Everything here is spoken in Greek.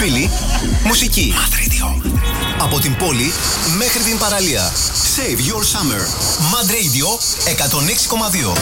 Φίλοι, μουσική. Mad Radio. Από την πόλη μέχρι την παραλία. Save your summer. Mad Radio 106,2.